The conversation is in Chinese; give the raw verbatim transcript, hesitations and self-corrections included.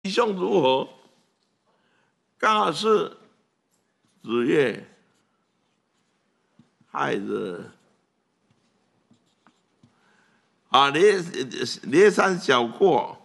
吉凶如何？刚好是子月亥日啊，连连三小过，